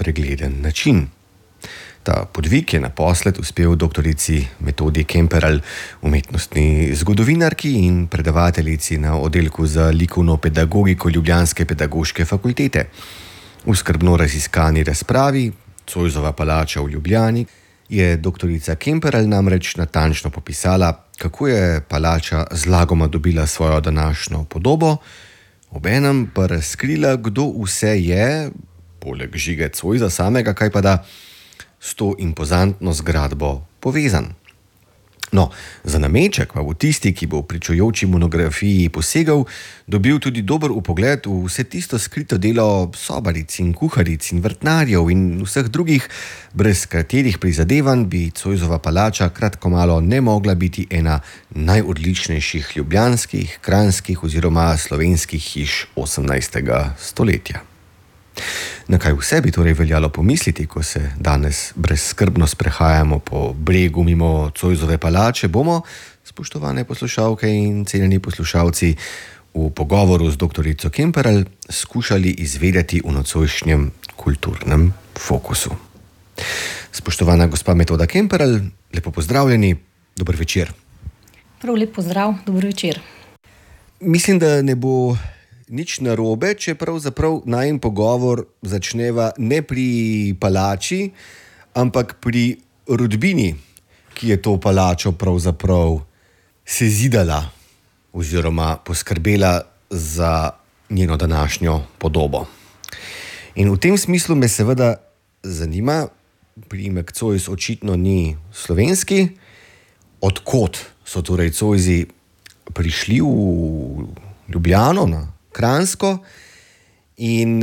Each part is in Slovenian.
pregleden način. Ta podvig je naposled uspel doktorici Metodi Kemperle, umetnostni zgodovinarki in predavateljici na oddelku za likovno pedagogiko ljubljanske pedagoške fakultete. V skrbno raziskani razpravi Zoisova palača v Ljubljani je doktorica Kemperle namreč natančno popisala, kako je palača zlagoma dobila svojo današnjo podobo, obenem pa razkrila, kdo vse je, poleg Žige Zoisa samega, kaj pa da, s to impozantno zgradbo povezan. No, za nameček pa bo tisti, ki bo v pričujoči monografiji posegal, dobil tudi dober vpogled v vse tisto skrito delo sobaric in kuharic in vrtnarjev in vseh drugih, brez katerih prizadevanj bi Zoisova palača kratko malo ne mogla biti ena najodličnejših ljubljanskih, kranjskih oziroma slovenskih hiš 18. stoletja. Na kaj vse bi torej veljalo pomisliti, ko se danes brezskrbno sprehajamo po bregu mimo Zoisove palače, bomo, spoštovane poslušalke in cenjeni poslušalci, v pogovoru z doktorico Kemperle skušali izvedeti v nocojšnjem kulturnem fokusu. Spoštovana gospa Metoda Kemperle, lepo pozdravljeni, dober večer. Prav lep pozdrav, dober večer. Mislim, da ne bo nič narobe, če pravzaprav najin pogovor začneva ne pri palači, ampak pri rodbini, ki je to palačo pravzaprav sezidala oziroma poskrbela za njeno današnjo podobo. In v tem smislu me seveda zanima, priimek Zois očitno ni slovenski, od kod so torej Zoisi prišli v Ljubljano, na Kranjsko, in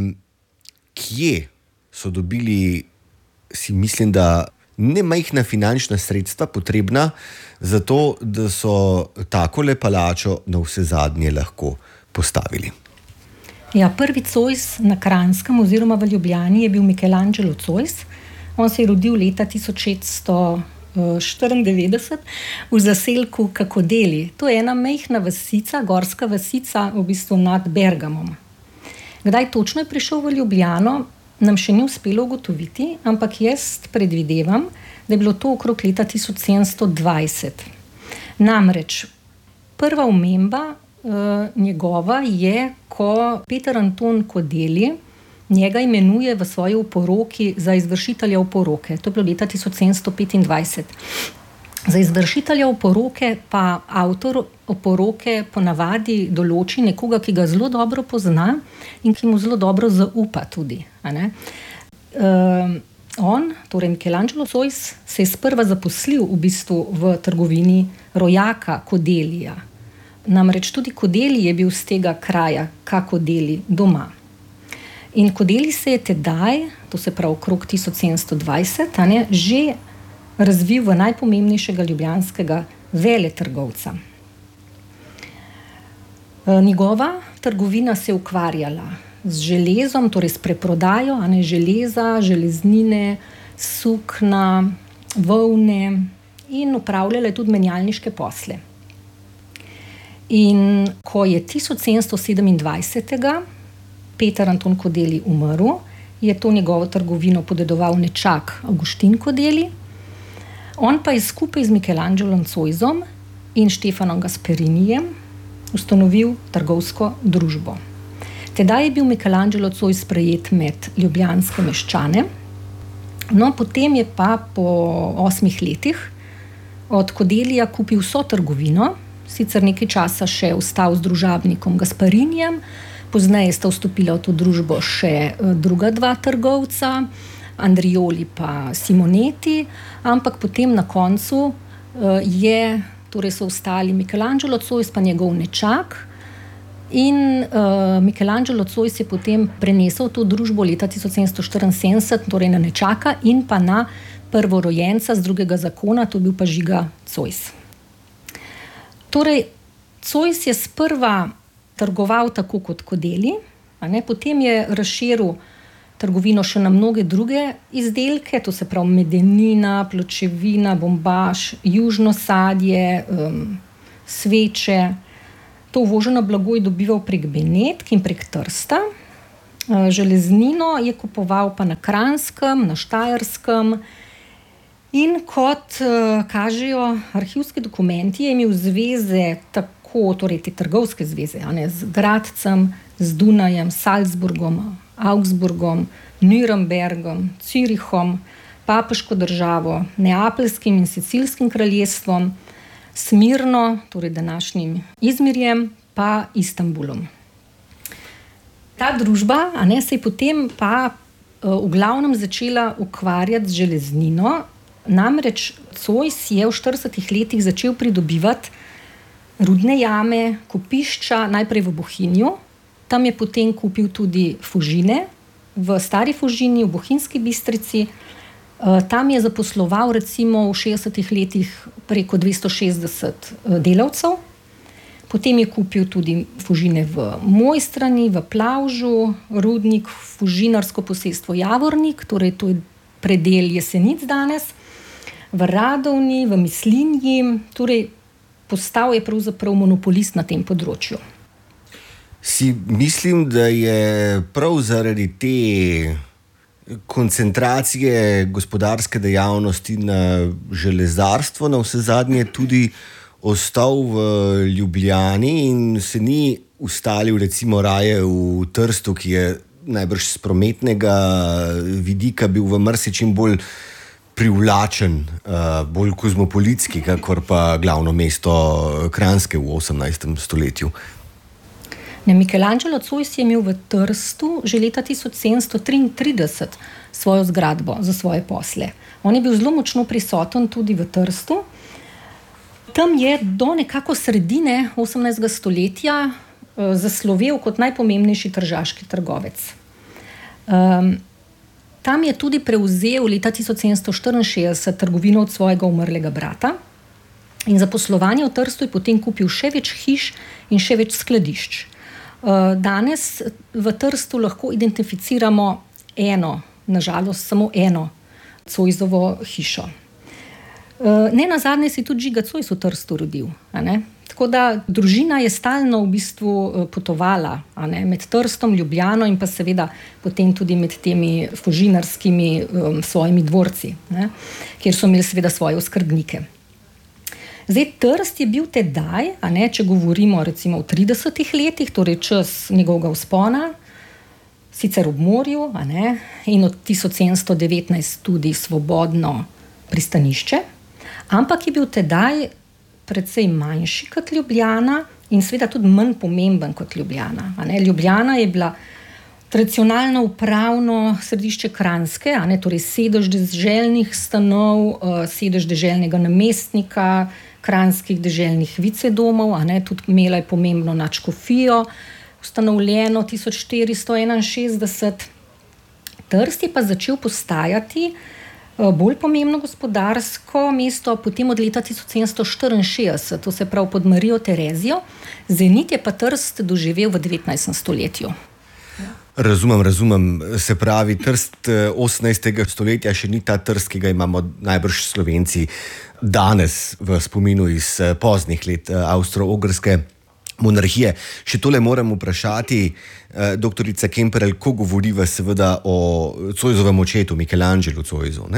kje so dobili, si mislim, da nemajhna finančna sredstva potrebna za to, da so takole palačo na vse zadnje lahko postavili. Ja, prvi Zois na Kranjskem oziroma v Ljubljani je bil Michelangelo Zois. On se je rodil leta 1694 v zaselku Kakodeli. To je ena majhna vasica, gorska vasica, v bistvu nad Bergamom. Kdaj točno je prišel v Ljubljano, nam še ni uspelo ugotoviti, ampak jaz predvidevam, da je bilo to okrog leta 1720. Namreč prva omemba njegova je, ko Peter Anton Kodeli njega imenuje v svoji oporoki za izvršitelja oporoke. To je bilo leta 1725. Za izvršitelja oporoke pa avtor oporoke ponavadi določi nekoga, ki ga zelo dobro pozna in ki mu zelo dobro zaupa tudi. On, torej Michelangelo Zois, se je sprva zaposlil v bistvu v trgovini rojaka Kodelija. Namreč tudi Kodeli je bil z tega kraja, Kakodeli, doma. In Kodeli se je tedaj, to se pravi okrog 1720, že razvil v najpomembnejšega ljubljanskega veletrgovca. Njegova trgovina se je ukvarjala z železom, torej s preprodajo železa, železnine, sukna, volne in upravljala je tudi menjalniške posle. In ko je 1727. Peter Anton Kodeli umrl, je to njegovo trgovino podedoval nečak Avguštin Kodeli. On pa je skupaj z Michelangelom Zoisom in Štefanom Gasperinijem ustanovil trgovsko družbo. Tedaj je bil Michelangelo Zois sprejet med ljubljanske meščane. No, potem je pa po 8 letih od Kodelija kupil vso trgovino, sicer nekaj časa še ostal z družabnikom Gasperinijem, pozneje sta vstopila v to družbo še druga dva trgovca, Andrioli pa Simoneti, ampak potem na koncu so ostali Michelangelo Zois pa njegov nečak. In Michelangelo Zois je potem prenesel to družbo leta 1774, torej na nečaka in pa na prvorojenca z drugega zakona, to bil pa Žiga Zois. Torej, Zois je sprva trgoval tako kot Kodeli, potem je razširil trgovino še na mnoge druge izdelke, to se pravi medenina, pločevina, bombaž, južno sadje, sveče. To uvoženo blago je dobival prek Benetk in prek Trsta. Železnino je kupoval pa na Kranjskem, na Štajerskem in kot kažejo arhivski dokumenti, je imel zveze tako, torej te trgovske zveze, z Gradcem, z Dunajem, Salzburgom, Augsburgom, Nürnbergom, Zürichom, papeško državo, Neapeljskim in Sicilskim kraljestvom, Smirno, torej današnjim Izmirjem, pa Istanbulom. Ta družba, se je potem pa v glavnem začela ukvarjati z železnino, namreč Zois je v 40 letih začel pridobivati rudne jame, kopišča, najprej v Bohinju, tam je potem kupil tudi Fužine, v Stari Fužini, v Bohinjski Bistrici. Tam je zaposloval recimo v 60 letih preko 260 delavcev. Potem je kupil tudi Fužine v Mojstrani, v Plavžu, rudnik, fužinarsko posestvo Javornik, torej to je predel Jesenic danes, v Radovni, v Mislinji, torej postal je pravzaprav monopolist na tem področju. Si mislim, da je prav zaradi te koncentracije gospodarske dejavnosti na železarstvo na vse zadnje tudi ostal v Ljubljani in se ni ustalil recimo raje v Trstu, ki je najbrž z prometnega vidika bil v marsičem bolj privlačen, bolj kozmopolitski, kakor pa glavno mesto Kranjske v 18. stoletju. Michelangelo Zois je imel v Trstu že leta 1733 svojo zgradbo za svoje posle. On je bil zelo močno prisoten tudi v Trstu. Tam je do nekako sredine 18. stoletja zaslovel kot najpomembnejši tržaški trgovec. Tam je tudi prevzel leta 1764 trgovino od svojega umrlega brata in za poslovanje v Trstu je potem kupil še več hiš in še več skladišč. Danes v Trstu lahko identificiramo nažalost samo eno Zoisovo hišo. Nenazadnje si tudi Žiga Zois v Trstu rodil. Tako da družina je stalno v bistvu potovala med Trstom, Ljubljano in pa seveda potem tudi med temi fužinarskimi svojimi dvorci, kjer so imeli seveda svoje oskrbnike. Zdaj, Trst je bil tedaj, če govorimo recimo v 30 letih, torej čas njegovega vzpona, sicer ob morju, in od 1719 tudi svobodno pristanišče, ampak je bil tedaj precej manjši kot Ljubljana in seveda tudi manj pomemben kot Ljubljana. Ljubljana je bila tradicionalno upravno središče Kranjske, torej sedež deželnih stanov, sedež deželnega namestnika, kranjskih deželnih vicedomov, tudi imela je pomembno nadškofijo, ustanovljeno 1461. Trst je pa začel postajati bolj pomembno gospodarsko mesto potem od leta 1764, to se pravi pod Marijo Terezijo. Zenit je pa Trst doživel v 19. stoletju. Razumem. Se pravi, Trst 18. stoletja še ni ta Trst, ki ga imamo najbrž Slovenci danes v spominu iz poznih let Avstro-Ogrske monarhije. Še tole moram vprašati, doktorica Kemperle, ko govoriva seveda o Zoisovem očetu, Michelangelu Zoisu.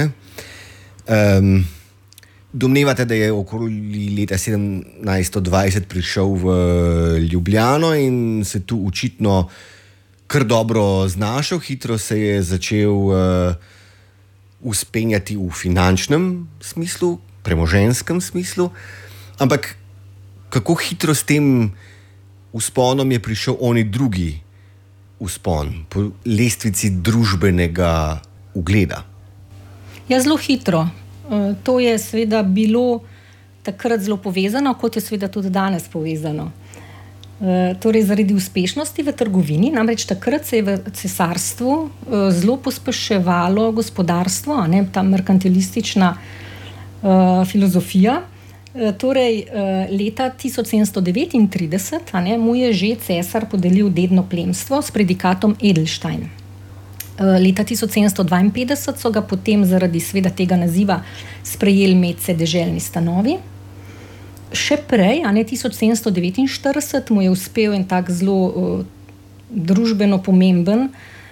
Domnevate, da je okoli leta 1720 prišel v Ljubljano in se tu očitno kar dobro znašel, hitro se je začel uspenjati v finančnem smislu, premoženskem smislu, ampak kako hitro s tem vzponom je prišel oni drugi vzpon po lestvici družbenega ugleda? Ja, zelo hitro. To je seveda bilo takrat zelo povezano, kot je seveda tudi danes povezano. Torej, zaradi uspešnosti v trgovini, namreč takrat se je v cesarstvu zelo pospeševalo gospodarstvo, ta merkantilistična filozofija. Torej, leta 1739 mu je že cesar podelil dedno plemstvo s predikatom Edelstein. Leta 1752 so ga potem zaradi seveda tega naziva sprejeli medse deželni stanovi. Še prej, 1749, mu je uspel en tak zelo družbeno pomemben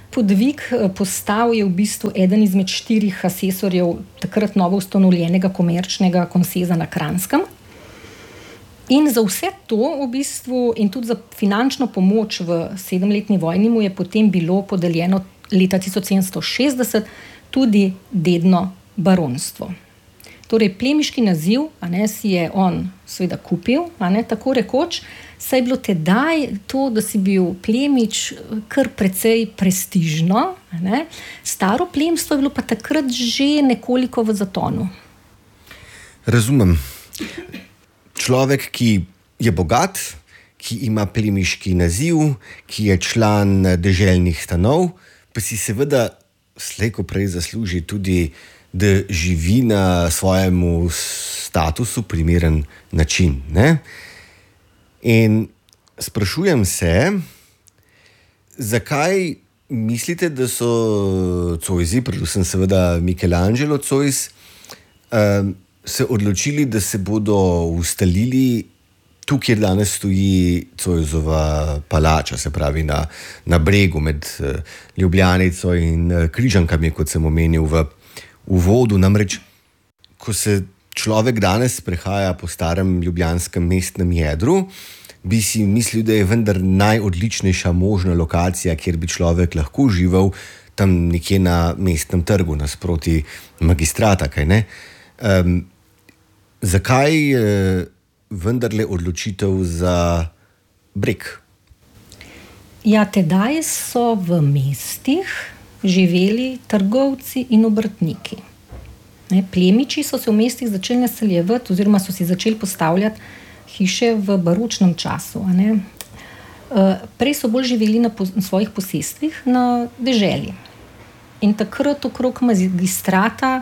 podvig postav je v bistvu eden izmed 4 asesorjev takrat novo ustanovljenega komerčnega konseza na Kranjskem. In za vse to v bistvu in tudi za finančno pomoč v 7-letni vojni mu je potem bilo podeljeno leta 1760 tudi dedno baronstvo. Torej, plemiški naziv si je on seveda kupil, tako rekoč, saj je bilo tedaj to, da si bil plemič, kar precej prestižno. Staro plemstvo je bilo pa takrat že nekoliko v zatonu. Razumem. Človek, ki je bogat, ki ima plemiški naziv, ki je član deželnih stanov, pa si seveda slej ko prej zasluži tudi, da živi na svojemu statusu primeren način. Ne? In sprašujem se, zakaj mislite, da so Zoisi, predvsem seveda Michelangelo Zois, se odločili, da se bodo ustalili tu, kjer danes stoji Zoisova palača, se pravi na Bregu med Ljubljanico in Križankami, kot sem omenil v uvodu. Namreč, ko se človek danes prehaja po starem ljubljanskem mestnem jedru, bi si mislil, da je vendar najodličnejša možna lokacija, kjer bi človek lahko živel, tam nekje na mestnem trgu, nasproti Magistrata, kaj ne? Zakaj vendarle odločitev za Breg? Ja, tedaj so v mestih živeli trgovci in obrtniki. Plemiči so se v mestih začeli naseljevati oziroma so si začeli postavljati hiše v baročnem času. Prej so bolj živeli na svojih posestvih na deželi. In takrat okrog Magistrata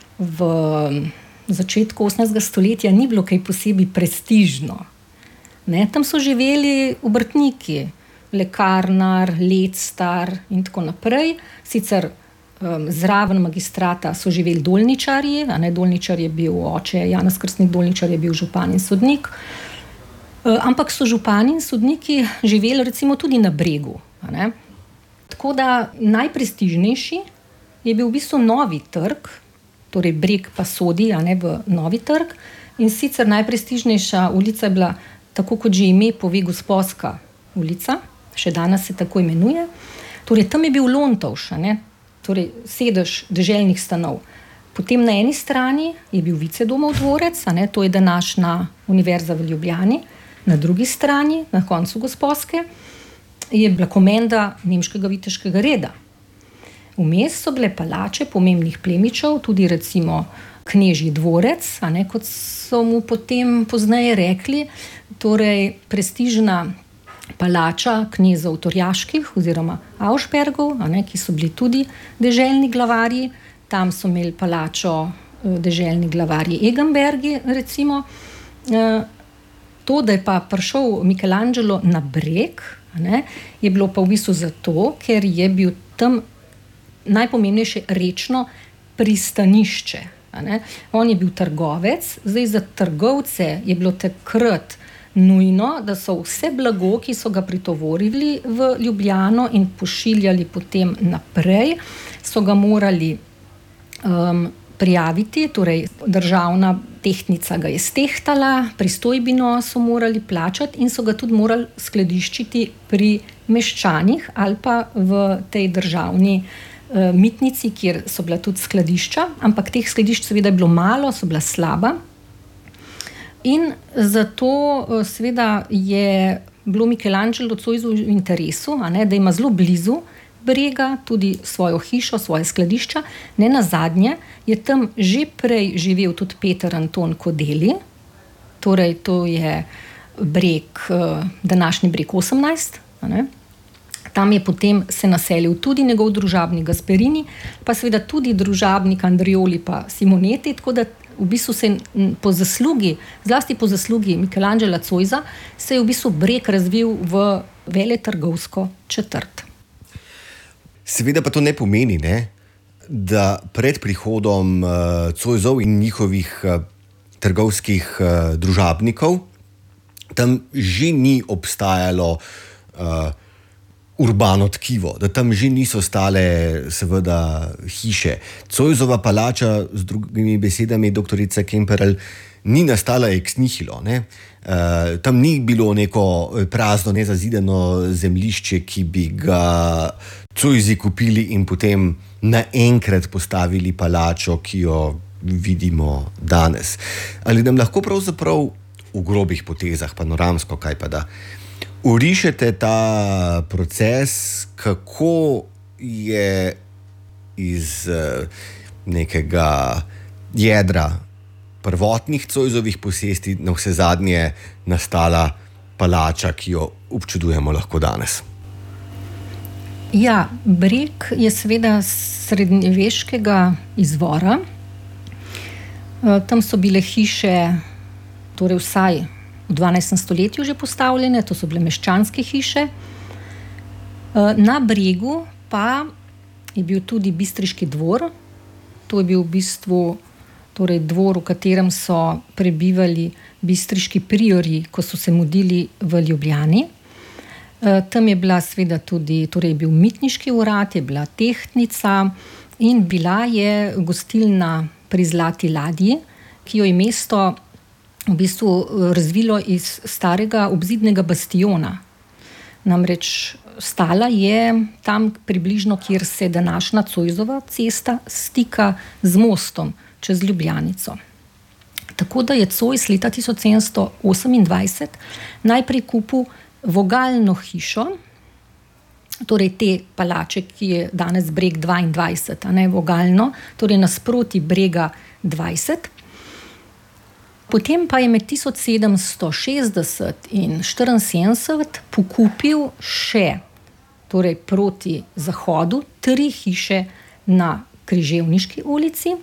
v začetku 18. stoletja ni bilo kaj posebej prestižno. Tam so živeli obrtniki, lekarnar, lectar in tako naprej. Sicer zraven Magistrata so živeli dolničarji, Dolničar je bil oče, Janez Krstnik Dolničar je bil župan in sodnik. Ampak so župani in sodniki živeli recimo tudi na Bregu. Tako da najprestižnejši je bil v bistvu Novi trg, torej Breg pa sodi v Novi trg, in sicer najprestižnejša ulica je bila, tako kot že ime pove, Gosposka ulica, še danes se tako imenuje. Torej tam je bil Lontovš, torej sedež deželnih stanov. Potem na eni strani je bil Vicedomov dvorec, to je današnja Univerza v Ljubljani, na drugi strani, na koncu Gosposke, je bila komenda nemškega viteškega reda. Vmes so bile palače pomembnih plemičev, tudi recimo Knežji dvorec, kot so mu potem pozneje rekli, torej prestižna palača knezov Torjaških oziroma Auerspergov, ki so bili tudi deželni glavarji. Tam so imeli palačo deželni glavarji Egenbergi, recimo. To, da je pa prišel Michelangelo na Breg, je bilo pa v bistvu zato, ker je bil tam najpomembnejše rečno pristanišče. On je bil trgovec, zdaj za trgovce je bilo takrat nujno, da so vse blago, ki so ga pritovorili v Ljubljano in pošiljali potem naprej, so ga morali prijaviti, torej državna tehtnica ga je stehtala, pristojbino so morali plačati in so ga tudi morali skladiščiti pri meščanih ali pa v tej državni mitnici, kjer so bila tudi skladišča, ampak teh skladišč seveda je bilo malo, so bila slaba. In zato seveda je bilo Michelangelo Zoisu v interesu, da ima zelo blizu Brega tudi svojo hišo, svoje skladišča. Nenazadnje je tam že prej živel tudi Peter Anton Kodeli, torej to je Breg, današnji Breg 18. Tam je potem se naselil tudi njegov družabnik Gasperini, pa seveda tudi družabnik Andrioli pa Simoneti, tako da v bistvu se po zaslugi, zlasti po zaslugi Michelangela Zoisa, se je v bistvu Breg razvil v veletrgovsko četrt. Seveda pa to ne pomeni, da pred prihodom Zoisov in njihovih trgovskih družabnikov tam že ni obstajalo urbano tkivo, da tam že niso stale seveda hiše. Zoisova palača, z drugimi besedami, doktorica Kemperle, ni nastala ex nihilo. Tam ni bilo neko prazno, nezazidano zemljišče, ki bi ga Zoisi kupili in potem naenkrat postavili palačo, ki jo vidimo danes. Ali nam lahko pravzaprav v grobih potezah, panoramsko, kaj pa da, orišete ta proces, kako je iz nekega jedra prvotnih Zoisovih posesti na vse zadnje nastala palača, ki jo občudujemo lahko danes? Ja, Breg je seveda srednjeveškega izvora. Tam so bile hiše, torej vsaj v 12. stoletju že postavljene, to so bile meščanske hiše. Na Bregu pa je bil tudi bistriški dvor. To je bil v bistvu torej dvor, v katerem so prebivali bistriški priori, ko so se mudili v Ljubljani. Tam je bila seveda tudi, torej je bil mitniški urad, je bila tehtnica in bila je gostilna pri Zlati ladji, ki jo je mesto v bistvu razvilo iz starega obzidnega bastiona. Namreč stala je tam približno, kjer se današnja Zoisova cesta stika z mostom čez Ljubljanico. Tako da je Zois leta 1728 najprej kupil vogalno hišo, torej te palače, ki je danes Breg 22, a ne vogalno, torej nasproti Brega 20. Potem pa je med 1760 in 74 pokupil še, torej proti zahodu, 3 hiše na Križevniški ulici.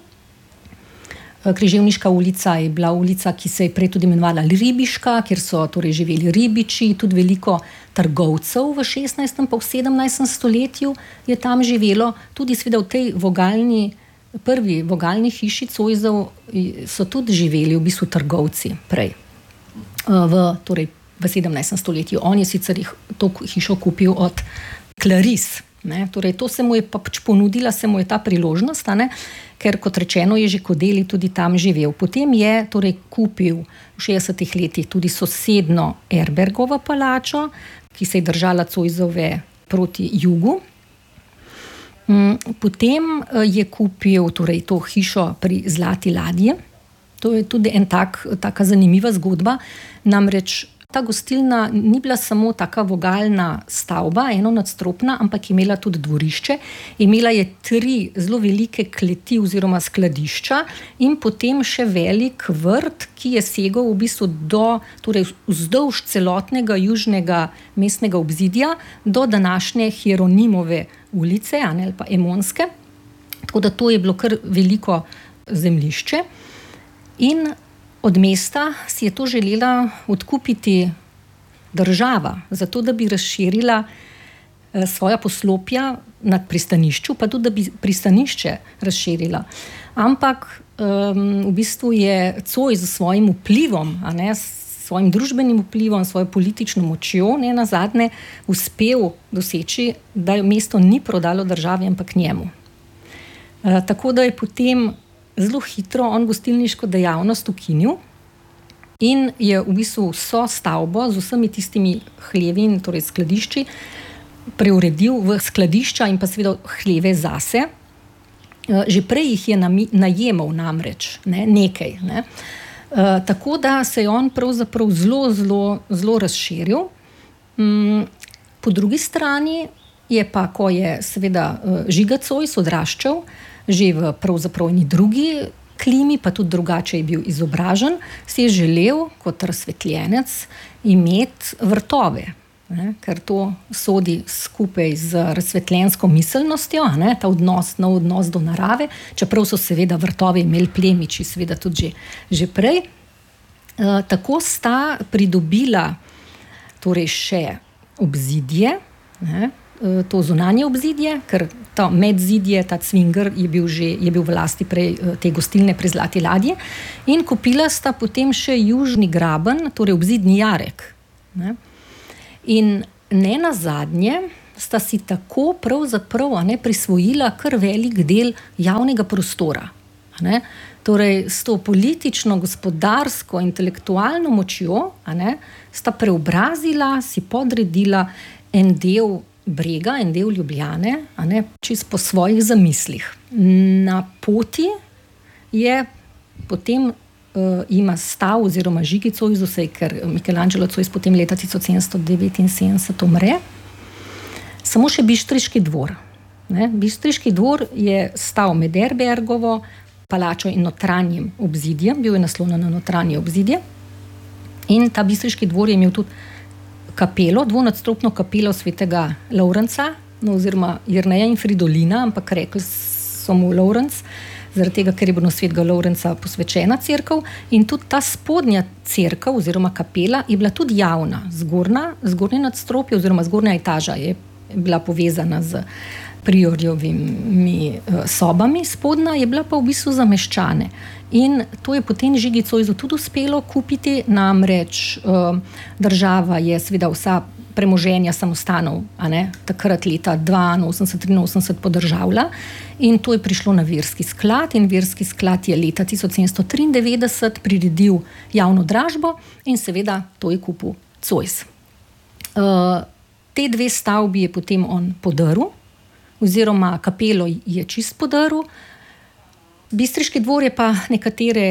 Križevniška ulica je bila ulica, ki se je prej tudi imenovala Ribiška, kjer so torej živeli ribiči, tudi veliko trgovcev v 16. pa v 17. stoletju je tam živelo. Tudi seveda v tej prvi vogalni hiši Zoisov so tudi živeli v bistvu trgovci prej, torej v 17. stoletju. On je sicer to hišo kupil od Clarice. Torej, to se mu je pač ponudila, se mu je ta priložnost, ker kot rečeno je že Kodeli tudi tam živel. Potem je torej kupil v 60. letih tudi sosedno Erbergovo palačo, ki se je držala Zoisove proti jugu. Potem je kupil torej to hišo pri Zlati ladji. To je tudi taka zanimiva zgodba, namreč ta gostilna ni bila samo taka vogalna stavba, enonadstropna, ampak je imela tudi dvorišče. Imela je 3 zelo velike kleti oziroma skladišča in potem še velik vrt, ki je segal v bistvu torej vzdolž celotnega južnega mestnega obzidja do današnje Hieronimove ulice, ali pa Emonske. Tako da to je bilo kar veliko zemljišče. In od mesta si je to želela odkupiti država, zato da bi razširila svoja poslopja nad pristanišču, pa tudi da bi pristanišče razširila. Ampak v bistvu je Zois s svojim vplivom, s svojim družbenim vplivom, svojo politično močjo, nazadnje uspel doseči, da mesto ni prodalo državi, ampak njemu. Tako da je potem zelo hitro on gostilniško dejavnost ukinil in je v bistvu vso stavbo z vsemi tistimi hlevi in torej skladišči preuredil v skladišča in pa seveda hleve zase. Že prej jih je najemal namreč nekaj. Tako da se je on pravzaprav zelo razširil. Po drugi strani je pa, ko je seveda Žiga Zois odraščal, že v pravzaprav eni drugi klimi, pa tudi drugače je bil izobražen, si je želel kot razsvetljenec imeti vrtove, ker to sodi skupaj z razsvetljensko miselnostjo, ta nov odnos do narave, čeprav so seveda vrtove imeli plemiči, seveda tudi že prej. Tako sta pridobila torej še obzidje, to zunanje obzidje, ker to medzidje, ta cvinger je bil v lasti prej te gostilne pri Zlati ladji, in kupila sta potem še južni graben, torej obzidni jarek. In ne nazadnje sta si tako pravzaprav prisvojila kar velik del javnega prostora. Torej, s to politično, gospodarsko, intelektualno močjo sta preobrazila, si podredila en del Brega, en del Ljubljane, čisto po svojih zamislih. Na poti je potem ima stal oziroma Žigi Zoisov, ker Michelangelo Zois potem leta 1779 umre, samo še Bistriški dvor. Bistriški dvor je stal med Erbergovo palačo in notranjim obzidjem, bil je naslonjen na notranje obzidje, in ta Bistriški dvor je imel tudi kapelo, dvonadstropno kapelo svetega Lovrenca, oziroma Jerneja in Fridolina, ampak rekli so mu Lovrenc, zaradi tega, ker je bilo svetega Lovrenca posvečena cerkev, in tudi ta spodnja cerkev oziroma kapela je bila tudi javna. Zgornje nadstropje oziroma zgornja etaža je bila povezana z priorjevimi sobami, spodnja je bila pa v bistvu za meščane. In to je potem Žigi Zoisu tudi uspelo kupiti, namreč država je seveda vsa premoženja samostanov, takrat leta 82-83 podržavila, in to je prišlo na verski sklad, in verski sklad je leta 1793 priredil javno dražbo in seveda to je kupil Zois. Te dve stavbi je potem on podaril, oziroma kapelo je čist podaril. Bistriški dvor je pa nekatere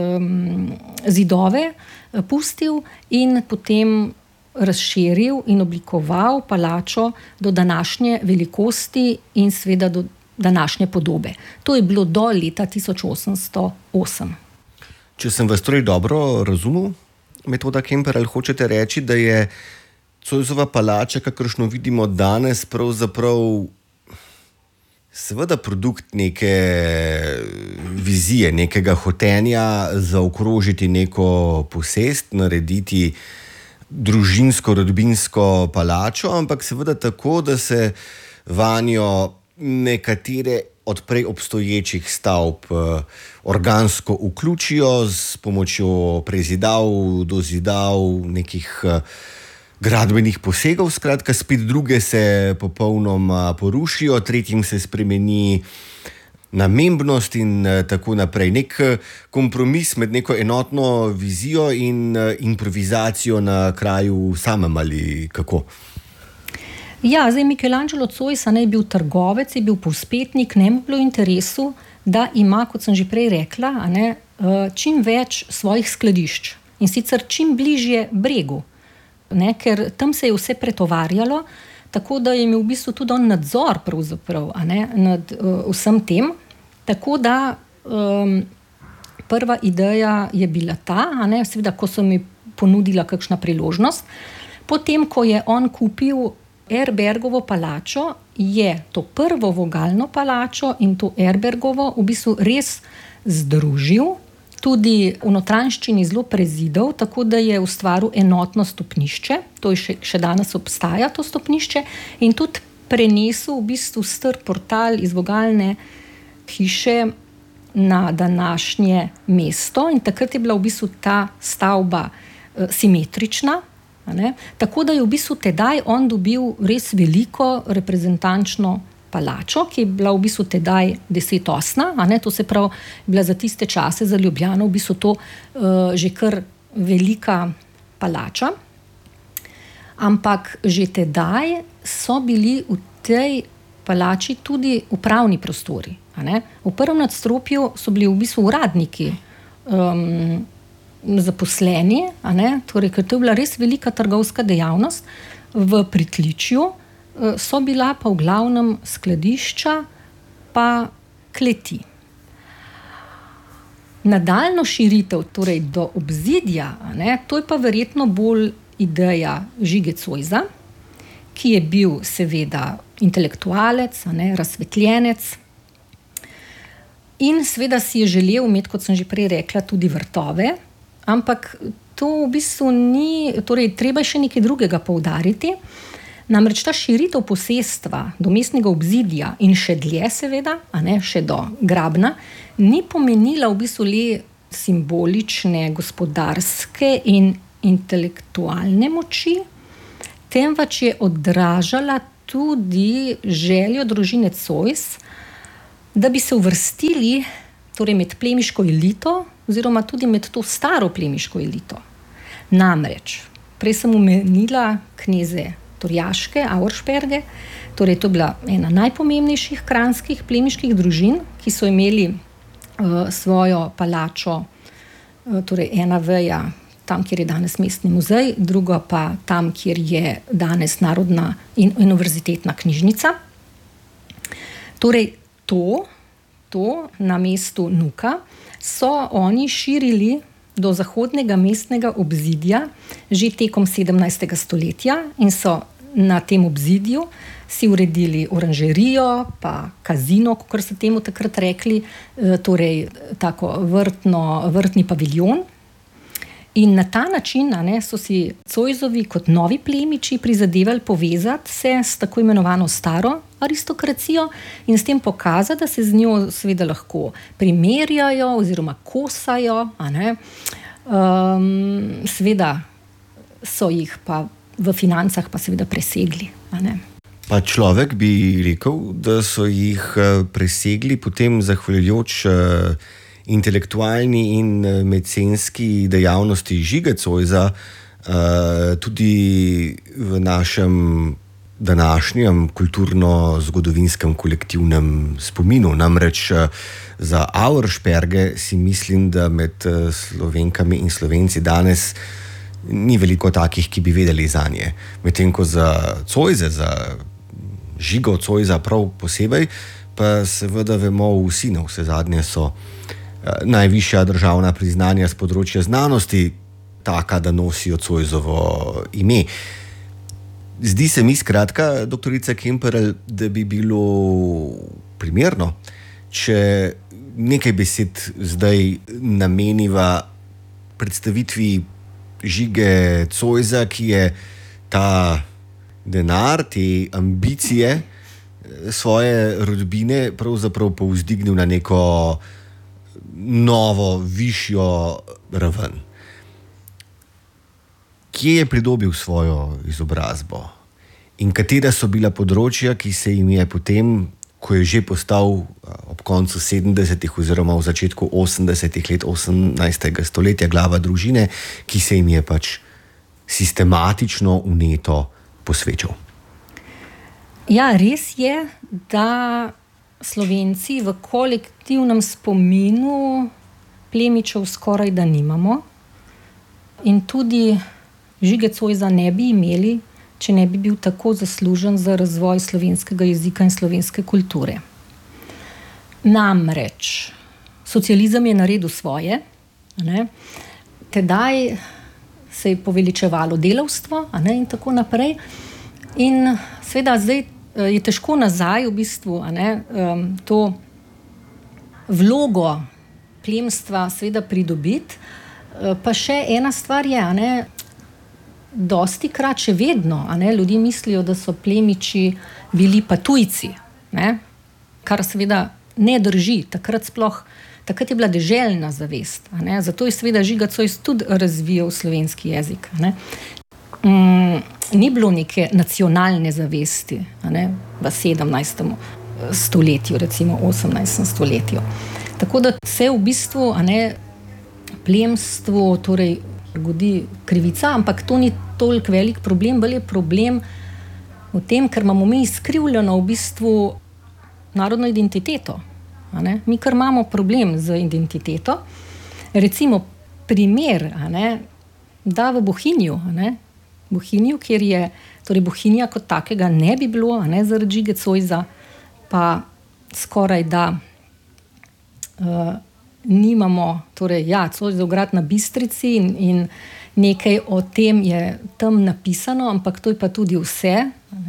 zidove pustil in potem razširil in oblikoval palačo do današnje velikosti in seveda do današnje podobe. To je bilo do leta 1808. Če sem vas torej dobro razumel, Metoda Kemperle, hočete reči, da je Zoisova palača, kakršno vidimo danes, pravzaprav seveda produkt neke vizije, nekega hotenja zaokrožiti neko posest, narediti družinsko, rodbinsko palačo, ampak seveda tako, da se vanjo nekatere od prej obstoječih stavb organsko vključijo s pomočjo prezidav, dozidav, nekih gradbenih posegov, skratka, spet druge se popolnoma porušijo, tretjim se spremeni namembnost in tako naprej. Nek kompromis med neko enotno vizijo in improvizacijo na kraju samem, ali kako? Ja, zdaj Michelangelo Zois je bil trgovec, je bil povzpetnik, ne mu bilo v interesu, da ima, kot sem že prej rekla, čim več svojih skladišč in sicer čim bližje bregu. Ker tam se je vse pretovarjalo, tako da je imel v bistvu tudi on nadzor nad vsem tem. Tako da prva ideja je bila ta, seveda, ko so mi ponudila kakšna priložnost. Potem, ko je on kupil Erbergovo palačo, je to prvo vogalno palačo in to Erbergovo v bistvu res združil, tudi v notranjščini zelo prezidal, tako da je ustvaril enotno stopnišče, to je še danes obstaja to stopnišče, in tudi prenesel v bistvu star portal iz vogalne hiše na današnje mesto, in takrat je bila v bistvu ta stavba simetrična, tako da je v bistvu tedaj on dobil res veliko reprezentančno palačo, ki je bila v bistvu tedaj 10-osna, to se pravi, bila za tiste čase za Ljubljano v bistvu to že kar velika palača. Ampak že tedaj so bili v tej palači tudi upravni prostori. V prvem nadstropju so bili v bistvu uradniki zaposleni, torej, ker to je bila res velika trgovska dejavnost. V pritličju so bila pa v glavnem skladišča pa kleti. Nadaljnjo širitev, torej do obzidja, to je pa verjetno bolj ideja Žige Zoisa, ki je bil seveda intelektualec, razsvetljenec in seveda si je želel imeti, kot sem že prej rekla, tudi vrtove, ampak to v bistvu ni, torej treba še nekaj drugega poudariti. Namreč ta širitev posestva do mestnega obzidja in še dlje seveda, še do Grabna, ni pomenila v bistvu le simbolične, gospodarske in intelektualne moči, temveč je odražala tudi željo družine Zois, da bi se uvrstili torej med plemiško elito oziroma tudi med to staro plemiško elito. Namreč, prej sem omenila kneze Torjaške, Auersperge, torej to je bila ena najpomembnejših kranjskih plemiških družin, ki so imeli svojo palačo, torej ena veja tam, kjer je danes mestni muzej, druga pa tam, kjer je danes Narodna in univerzitetna knjižnica. Torej to na mestu Nuka so oni širili do zahodnega mestnega obzidja že tekom 17. stoletja in so na tem obzidju si uredili oranžerijo, pa kazino, kakor so temu takrat rekli, torej tako vrtni paviljon. In na ta način so si Zoisovi kot novi plemiči prizadevali povezati se s tako imenovano staro aristokracijo in s tem pokazati, da se z njo seveda lahko primerjajo oziroma kosajo. Seveda so jih pa v financah pa seveda presegli. Pa človek bi rekel, da so jih presegli potem zahvaljujoč intelektualni in mecenski dejavnosti Žige Zoisa, tudi v našem današnjem kulturno-zgodovinskem kolektivnem spominu. Namreč za Auersperge si mislim, da med Slovenkami in Slovenci danes ni veliko takih, ki bi vedeli zanje. Medtem ko za Zoise, za Žigo Zoisa prav posebej, pa seveda vemo vsi, na vse zadnje so najvišja državna priznanja z področja znanosti taka, da nosijo Zoisovo ime. Zdi se mi skratka, doktorica Kemperle, da bi bilo primerno, če nekaj besed zdaj nameniva predstavitvi Žige Zoisa, ki je ta denar, te ambicije svoje rodbine pravzaprav povzdignil na neko novo, višjo raven. Kje je pridobil svojo izobrazbo in katera so bila področja, ki se jim je potem, ko je že postal ob koncu 70. oziroma v začetku 80. let 18. stoletja glava družine, ki se jim je pač sistematično vneto posvečal? Ja, res je, da Slovenci v kolektivnem spominu plemičev skoraj da nimamo in tudi Žige Zoisa ne bi imeli, če ne bi bil tako zaslužen za razvoj slovenskega jezika in slovenske kulture. Namreč, socializem je naredil svoje, tedaj se je poveličevalo delavstvo, in tako naprej. In seveda zdaj je težko nazaj v bistvu to vlogo plemstva seveda pridobiti. Pa še ena stvar je, dostikrat še vedno, ljudje mislijo, da so plemiči bili pa tujci, kar seveda ne drži. Takrat je bila deželna zavest, zato je seveda Žiga Zois tudi razvijal slovenski jezik. Ni bilo neke nacionalne zavesti v 17. stoletju, recimo 18. stoletju. Tako da se v bistvu plemstvu torej godi krivica, ampak to ni toliko velik problem, bolj je problem v tem, ker imamo mi izkrivljeno v bistvu narodno identiteto. Mi kar imamo problem z identiteto. Recimo primer, da v Bohinju, kjer je, torej Bohinja kot takega ne bi bilo, zaradi Žige Zoisa, pa skoraj da nimamo, torej Zoisov grad na Bistrici in nekaj o tem je tam napisano, ampak to je pa tudi vse.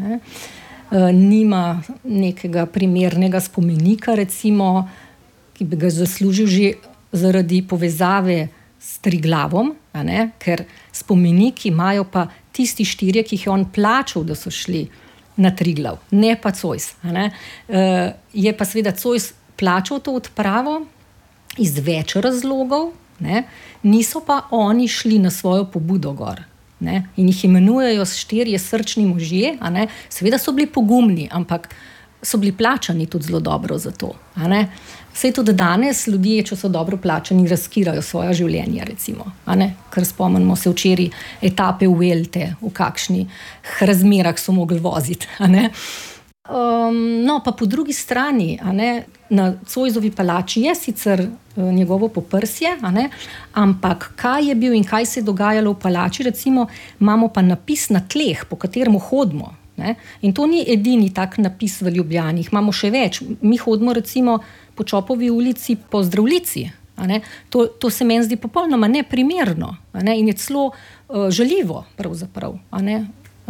Nima nekega primernega spomenika, recimo, ki bi ga zaslužil že zaradi povezave s Triglavom, ker spomeniki imajo pa tisti 4, ki jih je on plačal, da so šli na Triglav, ne pa Zois. Je pa seveda Zois plačal to odpravo iz več razlogov, niso pa oni šli na svojo pobudo gor. ne, in jih imenujejo 4 srčni možje, a ne. Seveda so bili pogumni, ampak so bili plačani tudi zelo dobro za to. A ne. Saj tudi danes ljudje, če so dobro plačani, riskirajo svoja življenja, recimo. A ne. Ker spomnimo se včeraj etape v Welte, v kakšnih razmerah so mogli voziti. A ne. No, pa po drugi strani, a ne, na Zoisovi palači je sicer njegovo poprsje, a ne, ampak kaj je bil in kaj se je dogajalo v palači, recimo, imamo pa napis na tleh, po katerem hodimo. Ne? In to ni edini tak napis v Ljubljani, imamo še več. Mi hodimo recimo po Čopovi ulici po Zdravljici. A ne? To se meni zdi popolnoma neprimerno, a ne? In je celo žaljivo pravzaprav. A ne?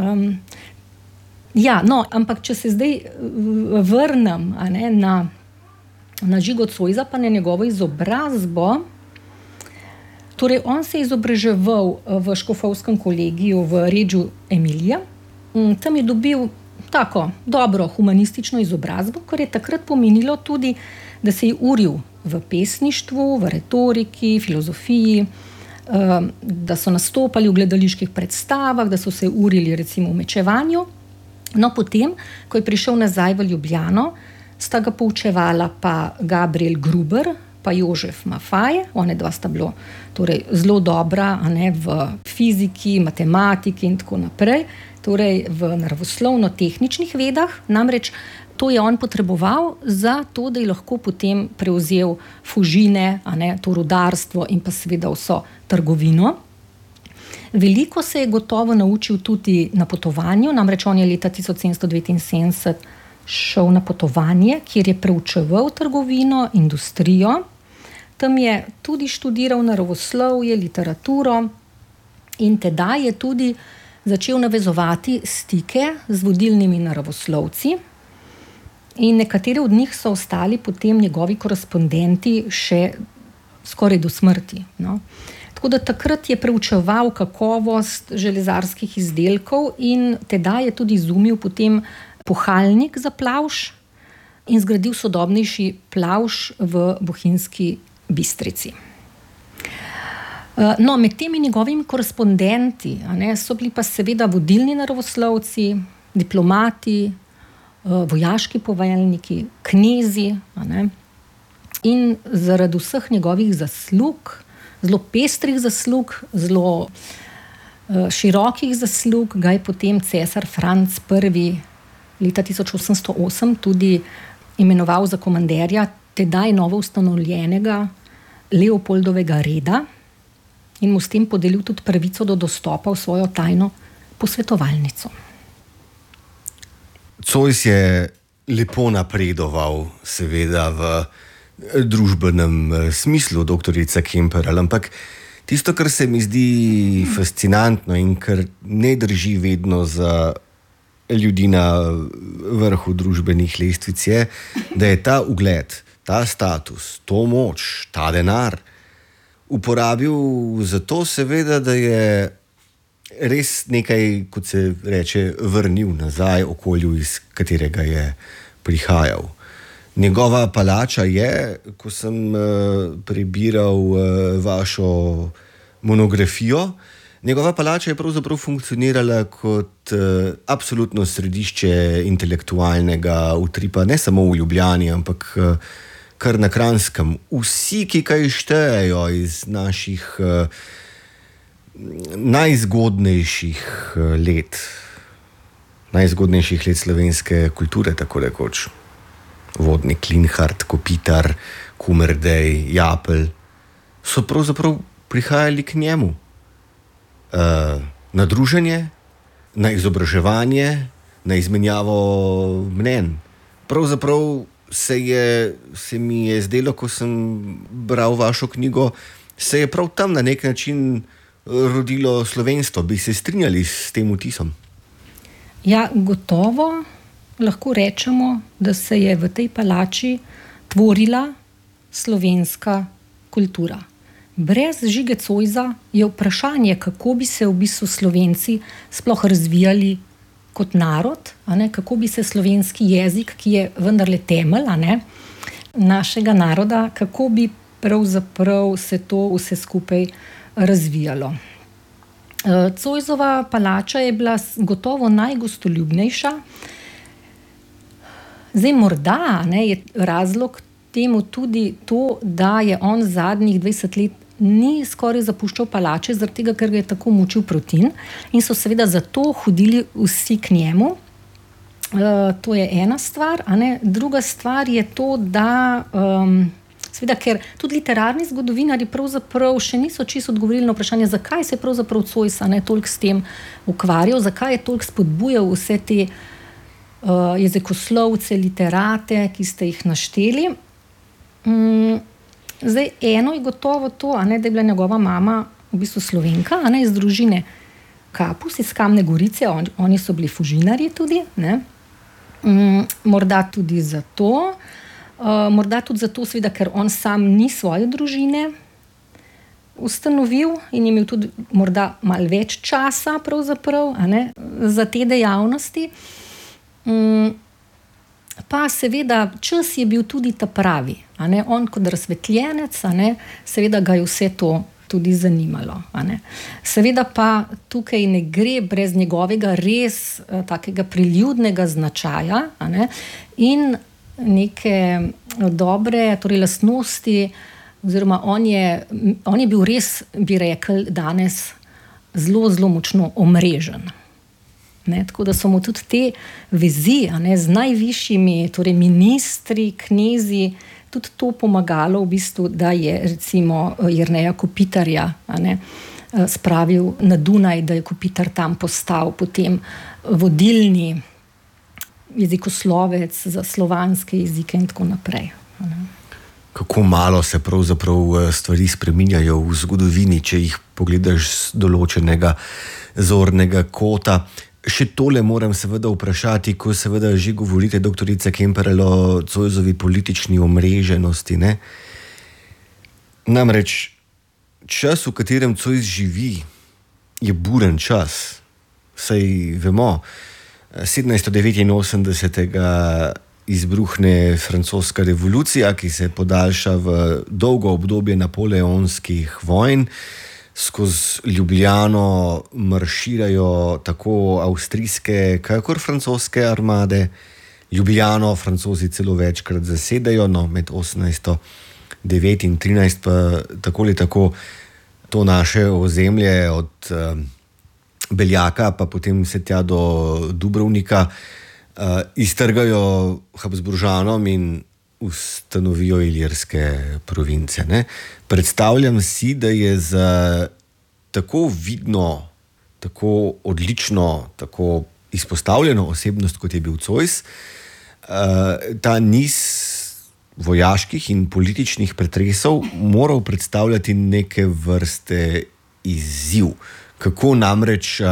Ja, no, ampak če se zdaj vrnem, a ne, na Žigo Zoisa pa na njegovo izobrazbo, torej on se je izobraževal v škofovskem kolegiju v Reggio Emilia. Tam je dobil tako dobro humanistično izobrazbo, kar je takrat pomenilo tudi, da se je uril v pesništvu, v retoriki, filozofiji, da so nastopali v gledaliških predstavah, da so se urili recimo v mečevanju. No, potem, ko je prišel nazaj v Ljubljano, sta ga poučevala pa Gabriel Gruber pa Jožef Mafaj. One dva sta bilo torej zelo dobra, a ne, v fiziki, matematiki in tako naprej, torej v naravoslovno-tehničnih vedah. Namreč to je on potreboval za to, da je lahko potem prevzel Fužine, a ne, to rudarstvo in pa seveda vso trgovino. Veliko se je gotovo naučil tudi na potovanju, namreč on je leta 1779 šel na potovanje, kjer je preučeval trgovino, industrijo. Tam je tudi študiral naravoslovje, literaturo in tedaj je tudi začel navezovati stike z vodilnimi naravoslovci in nekateri od njih so ostali potem njegovi korespondenti še skoraj do smrti. No. Tako da takrat je preučeval kakovost železarskih izdelkov in tedaj je tudi izumil potem puhalnik za plavš in zgradil sodobnejši plavš v Bohinjski Bistrici. No, med temi njegovimi korespondenti, a ne, so bili pa seveda vodilni naravoslovci, diplomati, vojaški poveljniki, knezi, a ne, in zaradi vseh njegovih zaslug, zelo pestrih zaslug, zelo širokih zaslug, ga je potem cesar Franc I. leta 1808 tudi imenoval za komanderja tedaj novo ustanovljenega Leopoldovega reda in mu s tem podelil tudi pravico do dostopa v svojo tajno posvetovalnico. Zois je lepo napredoval, seveda v družbenem smislu, doktorica Kemperle, ampak tisto, kar se mi zdi fascinantno in kar ne drži vedno za ljudi na vrhu družbenih lestvic, je, da je ta ugled, ta status, to moč, ta denar uporabil za to, seveda, da je res nekaj, kot se reče, vrnil nazaj okolju, iz katerega je prihajal. Njegova palača je, ko sem prebiral vašo monografijo, njegova palača je pravzaprav funkcionirala kot absolutno središče intelektualnega utripa, ne samo v Ljubljani, ampak kar na Kranjskem. Vsi, ki kaj štejejo iz naših najzgodnejših let slovenske kulture, tako rekoč. Vodnik, Linhart, Kopitar, Kumerdej, Japelj, so pravzaprav prihajali k njemu. Na druženje, na izobraževanje, na izmenjavo mnenj. Pravzaprav se mi je zdelo, ko sem bral vašo knjigo, se je prav tam na nek način rodilo slovenstvo. Bi se strinjali s tem vtisom? Ja, gotovo lahko rečemo, da se je v tej palači tvorila slovenska kultura. Brez Žige Zoisa je vprašanje, kako bi se v bistvu Slovenci sploh razvijali kot narod, a ne, kako bi se slovenski jezik, ki je vendarle temelj, a ne, našega naroda, kako bi pravzaprav se to vse skupaj razvijalo. Zoisova palača je bila gotovo najgostoljubnejša. Zdaj, morda je razlog temu tudi to, da je on zadnjih 20 let ni skoraj zapuščal palače, zaradi tega, ker ga je tako mučil Protin in so seveda zato hodili vsi k njemu. To je ena stvar. Druga stvar je to, da seveda, ker tudi literarni zgodovinarji pravzaprav še niso čisto odgovorili na vprašanje, zakaj se je pravzaprav Zois toliko s tem ukvarjal, zakaj je toliko spodbujal vse te jezikoslovce, literate, ki ste jih našteli. Zdaj, eno je gotovo to, da je bila njegova mama v bistvu Slovenka, iz družine Kapus iz Kamne Gorice, oni so bili fužinarji tudi, morda tudi zato, seveda, ker on sam ni svoje družine ustanovil in je imel tudi morda malo več časa pravzaprav, za te dejavnosti. Pa seveda čas je bil tudi ta pravi, on kot razsvetljenec, seveda ga je vse to tudi zanimalo. Seveda pa tukaj ne gre brez njegovega res takega priljudnega značaja in neke dobre lastnosti, oziroma on je bil res, bi rekel, danes zelo, zelo močno omrežen. Tako da so mu tudi te vezi z najvišjimi, torej ministri, knezi, tudi to pomagalo v bistvu, da je recimo Jerneja Kopitarja spravil na Dunaj, da je Kopitar tam postal potem vodilni jezikoslovec za slovanske jezike in tako naprej. Kako malo se pravzaprav stvari spreminjajo v zgodovini, če jih pogledaš z določenega zornega kota. Še tole moram seveda vprašati, ko seveda že govorite, doktorica Kemperle, o Zoisovi politični omreženosti. Namreč čas, v katerem Zois živi, je buren čas. Saj vemo, 1789. Izbruhne francoska revolucija, ki se podaljša v dolgo obdobje napoleonskih vojn. Skozi Ljubljano marširajo tako avstrijske, kakor francoske armade. Ljubljano Francozi celo večkrat zasedajo, med 1809 in 13 pa tako ali tako to naše ozemlje od Beljaka pa potem se tja do Dubrovnika iztrgajo Habsburžanom in ustanovijo ilirske province. Predstavljam si, da je za tako vidno, tako odlično, tako izpostavljeno osebnost, kot je bil Zois, ta niz vojaških in političnih pretresov moral predstavljati neke vrste izziv. Kako namreč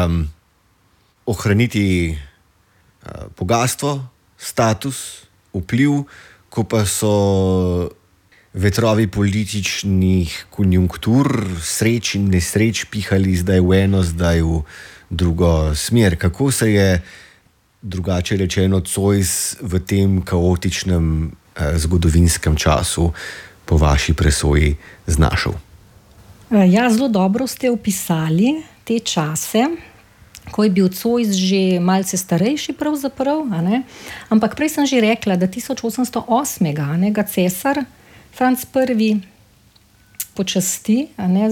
ohraniti bogastvo, status, vpliv, ko pa so vetrovi političnih konjunktur, sreč in nesreč pihali zdaj v eno, zdaj v drugo smer. Kako se je, drugače rečeno, Zois v tem kaotičnem zgodovinskem času po vaši presoji znašel? Ja, zelo dobro ste opisali te čase, ko je bil Zois že malce starejši pravzaprav, ampak prej sem že rekla, da 1808. Ga cesar Franc I. počasti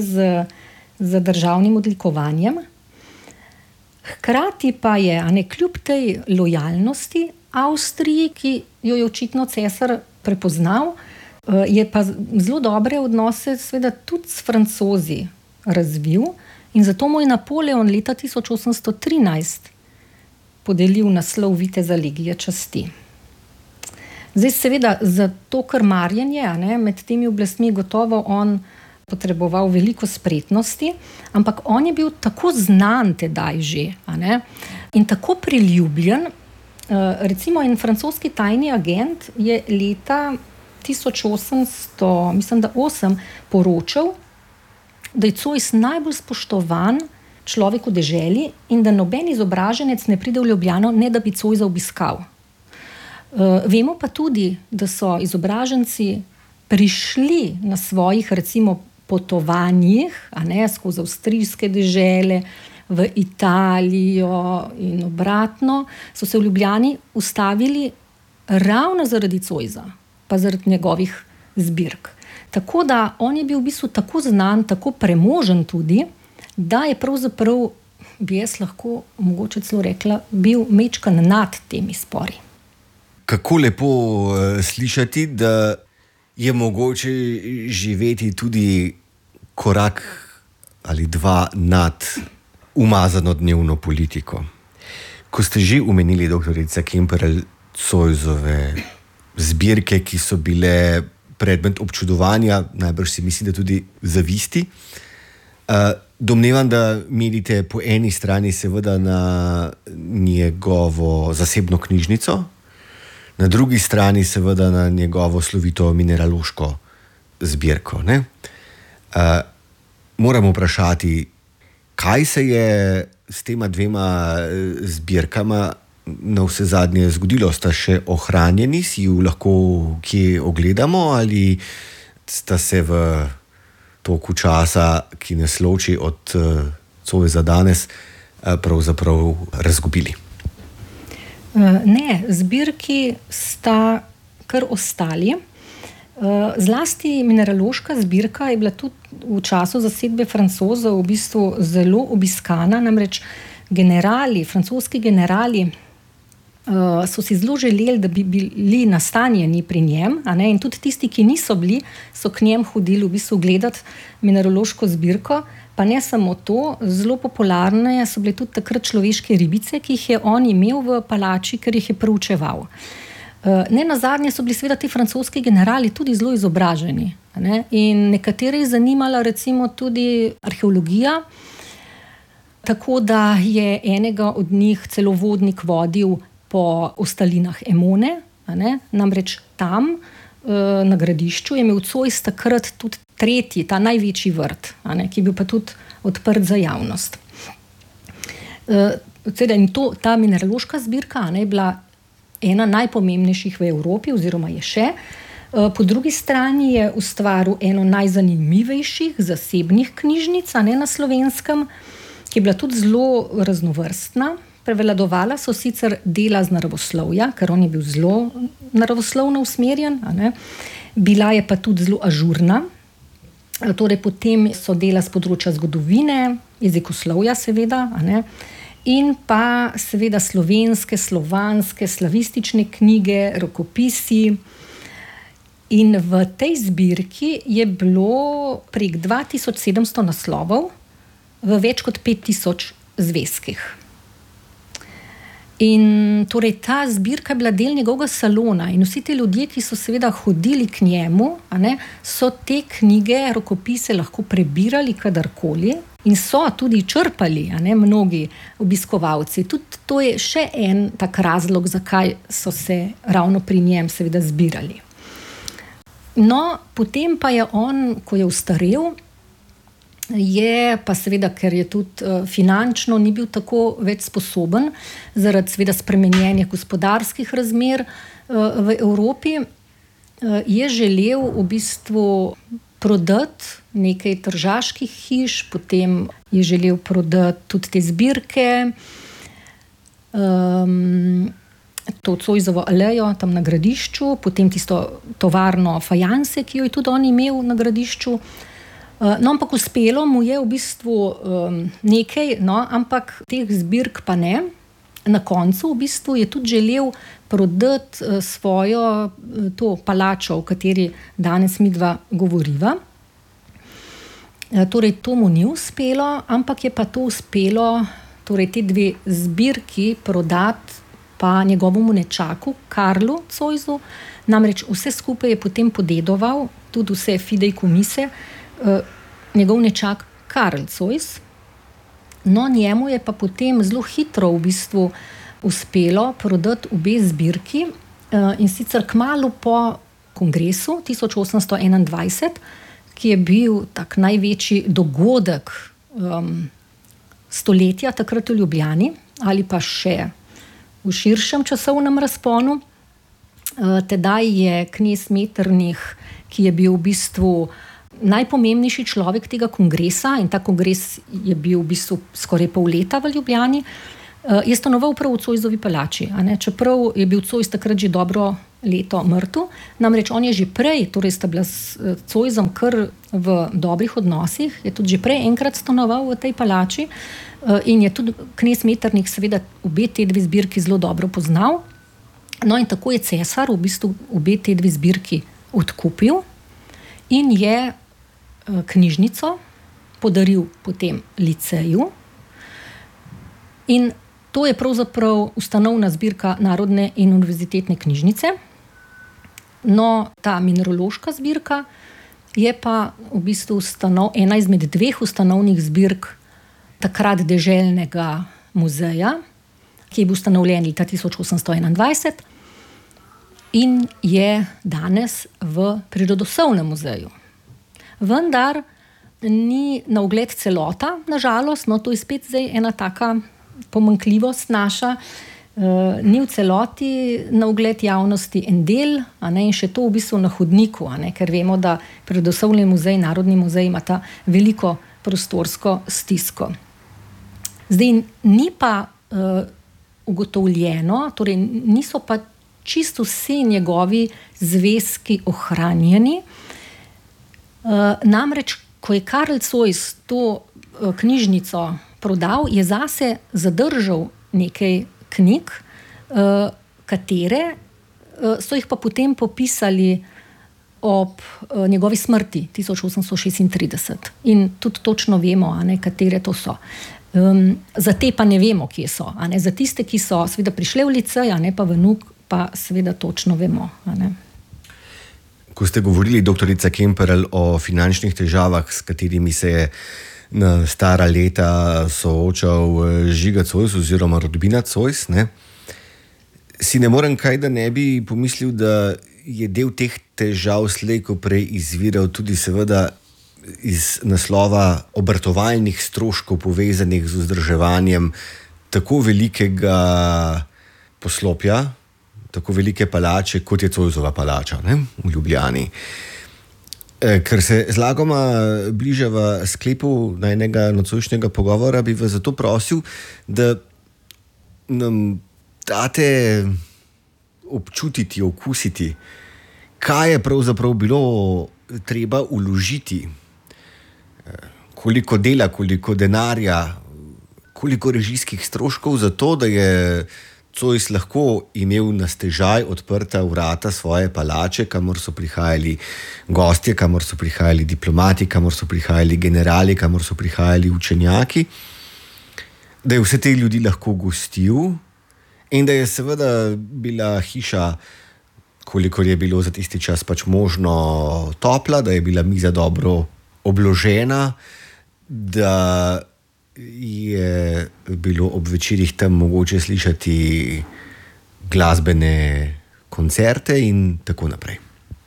z državnim odlikovanjem. Hkrati pa je, kljub tej lojalnosti Avstriji, ki jo je očitno cesar prepoznal, je pa zelo dobre odnose seveda tudi s Francozi razvil in zato mu je Napoleon leta 1813 podelil naslov viteza legije časti. Zdaj seveda za to krmarjenje med temi oblastmi gotovo on potreboval veliko spretnosti, ampak on je bil tako znan tedaj že in tako priljubljen. Recimo en francoski tajni agent je leta 1808 poročal, da je Zois najbolj spoštovan človek v deželi in da noben izobraženec ne pride v Ljubljano, ne da bi Zoisa obiskal. Vemo pa tudi, da so izobraženci prišli na svojih recimo potovanjih, skozi avstrijske dežele, v Italijo in obratno, so se v Ljubljani ustavili ravno zaradi Zoisa, pa zaradi njegovih zbirk. Tako da on je bil v bistvu tako znan, tako premožen tudi, da je pravzaprav, bi jaz lahko mogoče celo rekla, bil mečkan nad temi spori. Kako lepo slišati, da je mogoče živeti tudi korak ali dva nad umazano dnevno politiko. Ko ste že omenili, doktorica Kemperle, Zoisove zbirke, ki so bile predmet občudovanja, najbrž si mislim, da tudi zavisti. Domnevam, da merite po eni strani seveda na njegovo zasebno knjižnico, na drugi strani seveda na njegovo slovito mineraloško zbirko. Moram vprašati, kaj se je s tema dvema zbirkama na vse zadnje zgodilo? Sta še ohranjeni, si ju lahko kje ogledamo, ali sta se v toku časa, ki nas loči od Zoisa danes, pravzaprav razgubili? Ne, zbirki sta kar ostali. Zlasti mineraloška zbirka je bila tudi v času zasedbe Francozov v bistvu zelo obiskana, namreč francoski generali so si zelo želeli, da bi bili nastanjeni pri njem, in tudi tisti, ki niso bili, so k njem hodili v bistvu gledati mineraloško zbirko. Pa ne samo to, zelo popularne so bile tudi takrat človeške ribice, ki jih je on imel v palači, ker jih je proučeval. Ne nazadnje so bili seveda ti francoski generali tudi zelo izobraženi. In nekatere je zanimala recimo tudi arheologija, tako da je enega od njih celo vodnik vodil po ostalinah Emone, namreč tam na Gradišču je imel Zois takrat tudi tretji, ta največji vrt, ki je bil pa tudi odprt za javnost. In ta mineraloška zbirka je bila ena najpomembnejših v Evropi, oziroma je še. Po drugi strani je ustvaril eno najzanimivejših zasebnih knjižnic na Slovenskem, ki je bila tudi zelo raznovrstna. Prevladovala so sicer dela z naravoslovja, ker on je bil zelo naravoslovno usmerjen, bila je pa tudi zelo ažurna. Torej potem so dela z področja zgodovine, jezikoslovja seveda, in pa seveda slovenske, slovanske, slavistične knjige, rokopisi. In v tej zbirki je bilo prek 2700 naslovov v več kot 5000 zvezkih. In torej ta zbirka je bila del njegovega salona in vsi ti ljudje, ki so seveda hodili k njemu, so te knjige, rokopise lahko prebirali kadarkoli in so tudi črpali, mnogi obiskovalci. Tudi to je še en tak razlog, zakaj so se ravno pri njem seveda zbirali. No, potem pa je on, ko je ostarel, je pa seveda, ker je tudi finančno ni bil tako več sposoben, zaradi seveda spremenjenih gospodarskih razmer v Evropi, je želel v bistvu prodati nekaj tržaških hiš, potem je želel prodati tudi te zbirke, to Zoisovo alejo tam na Gradišču, potem tisto tovarno fajanse, ki jo je tudi on imel na Gradišču. No, ampak uspelo mu je v bistvu nekaj, ampak teh zbirk pa ne. Na koncu v bistvu je tudi želel prodati svojo to palačo, o kateri danes midva govoriva. Torej, to mu ni uspelo, ampak je pa to uspelo, torej te dve zbirki prodati pa njegovemu nečaku, Karlu Zoisu. Namreč vse skupaj je potem podedoval, tudi vse fideikommise, njegov nečak Karl Zois. No, njemu je pa potem zelo hitro v bistvu uspelo prodati obe zbirki, in sicer kmalu po kongresu 1821, ki je bil tak največji dogodek stoletja takrat v Ljubljani, ali pa še v širšem časovnem razponu. Tedaj je knez Metternich, ki je bil v bistvu najpomembnejši človek tega kongresa, in ta kongres je bil v bistvu skoraj pol leta v Ljubljani, je stanoval prav v Zoisovi palači. Čeprav je bil Zois takrat že dobro leto mrtev, namreč on je že prej, torej sta bila s Zoisom kar v dobrih odnosih, je tudi že prej enkrat stanoval v tej palači in je tudi knez Metternich seveda obe te dve zbirki zelo dobro poznal. No in tako je cesar v bistvu obe te dve zbirki odkupil in je knjižnico podaril potem liceju. In to je pravzaprav ustanovna zbirka Narodne in univerzitetne knjižnice. No, ta mineraloška zbirka je pa v bistvu ena izmed dveh ustanovnih zbirk takrat deželnega muzeja, ki je bil ustanovljen leta 1821 in je danes v Prirodoslovnem muzeju. Vendar ni na ogled celota, na žalost, no to je spet zdaj ena taka pomanjkljivost naša, ni v celoti na ogled javnosti en del, in še to v bistvu na hodniku, ker vemo, da Prirodoslovni muzej, Narodni muzej imata veliko prostorsko stisko. Zdaj ni pa ugotovljeno, torej niso pa čisto vsi njegovi zvezki ohranjeni. Namreč, ko je Karl Zois to knjižnico prodal, je zase zadržal nekaj knjig, katere so jih pa potem popisali ob njegovi smrti 1836. In tudi točno vemo, katere to so. Za te pa ne vemo, kje so. Za tiste, ki so seveda prišli v licej, pa v NUK, pa seveda točno vemo. Ko ste govorili, doktorica Kemperl, o finančnih težavah, s katerimi se je na stara leta soočal Žiga Zois oziroma rodbina Zois, si ne morem kaj, da ne bi pomislil, da je del teh težav slej ko prej izviral tudi seveda iz naslova obratovalnih stroškov povezanih z vzdrževanjem tako velikega poslopja, tako velike palače, kot je Zoisova palača v Ljubljani. Ker se zlagoma bližava sklepu najnega nocojšnjega pogovora, bi vas zato prosil, da nam date občutiti, okusiti, kaj je pravzaprav bilo treba vložiti, koliko dela, koliko denarja, koliko režijskih stroškov za to, da je Zois lahko imel na stežaj odprta vrata svoje palače, kamor so prihajali gostje, kamor so prihajali diplomati, kamor so prihajali generali, kamor so prihajali učenjaki, da je vse te ljudi lahko gostil in da je seveda bila hiša, kolikor je bilo za tisti čas pač možno, topla, da je bila miza dobro obložena, da je bilo ob večerih tam mogoče slišati glasbene koncerte in tako naprej.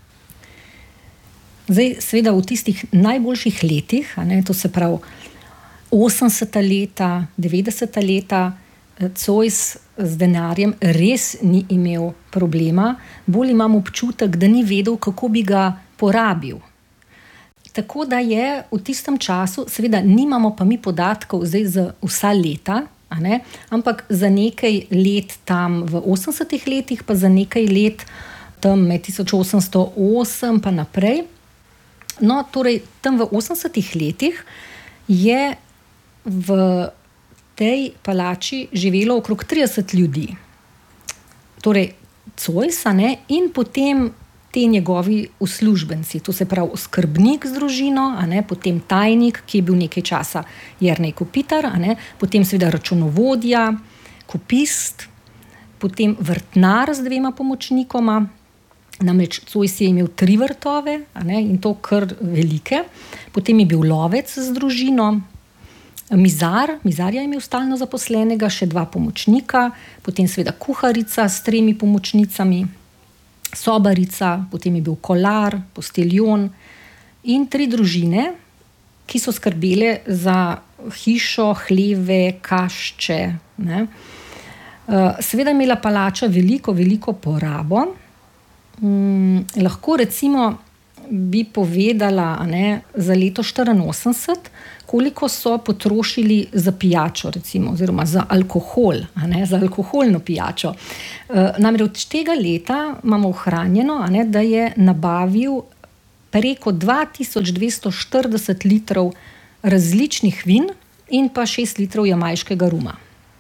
Zdaj, seveda v tistih najboljših letih, to se pravi 80. leta, 90. leta, Zois z denarjem res ni imel problema, bolj imam občutek, da ni vedel, kako bi ga porabil. Tako da je v tistem času, seveda nimamo pa mi podatkov zdaj za vsa leta, ampak za nekaj let tam v 80. letih, pa za nekaj let tam med 1808 pa naprej. No, torej tam v 80. letih je v tej palači živelo okrog 30 ljudi. Torej Zois, in potem te njegovi uslužbenci, to se pravi skrbnik z družino, potem tajnik, ki je bil nekaj časa Jernej Kopitar, potem seveda računovodja, kopist, potem vrtnar z 2 pomočnikoma, namreč Zois je imel 3 vrtove, in to kar velike, potem je bil lovec z družino, mizarja je imel stalno zaposlenega, še 2 pomočnika, potem seveda kuharica s 3 pomočnicami, sobarica, potem je bil kolar, posteljon in 3 družine, ki so skrbele za hišo, hleve, kašče. Seveda je imela palača veliko porabo. Lahko recimo bi povedala, za leto 1984, koliko so potrošili za pijačo, recimo, oziroma za alkohol, za alkoholno pijačo. Namreč od tega leta imamo ohranjeno, da je nabavil preko 2240 litrov različnih vin in pa 6 litrov jamajškega ruma.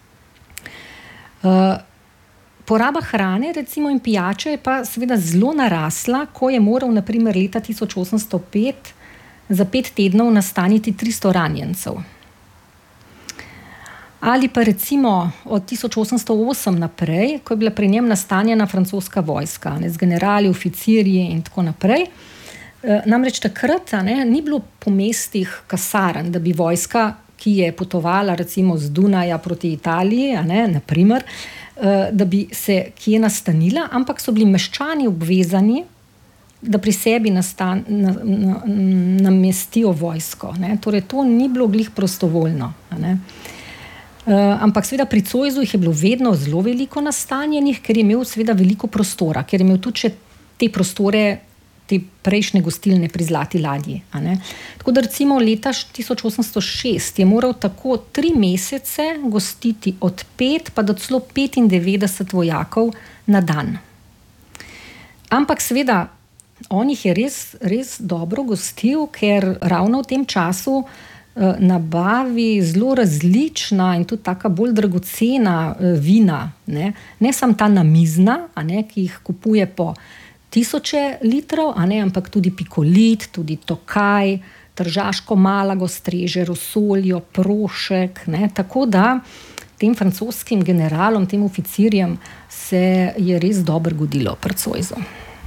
Poraba hrane, recimo, in pijače je pa seveda zelo narasla, ko je moral, na primer, leta 1805 za 5 tednov nastaniti 300 ranjencev. Ali pa recimo od 1808 naprej, ko je bila pri njem nastanjena francoska vojska, z generali, oficirji in tako naprej. Namreč takrat ni bilo po mestih kasarn, da bi vojska, ki je potovala recimo z Dunaja proti Italiji, na primer, da bi se kje nastanila, ampak so bili meščani obvezani, da pri sebi namestijo vojsko. Torej, to ni bilo glih prostovoljno. Ampak seveda pri Zoisu jih je bilo vedno zelo veliko nastanjenih, ker je imel seveda veliko prostora, ker je imel tudi še te prostore, te prejšnje gostilne pri Zlati ladji. Tako da recimo leta 1806 je moral tako 3 mesece gostiti od 5 pa do celo 95 vojakov na dan. Ampak seveda on jih je res dobro gostil, ker ravno v tem času nabavi zelo različna in tudi taka bolj dragocena vina. Ne samo ta namizna, ki jih kupuje po 1000 litrov, ampak tudi pikolit, tudi tokaj, tržaško malago, streže, rosoljo, prošek. Tako da tem francoskim generalom, tem oficirjem se je res dobro godilo pred Zoisom.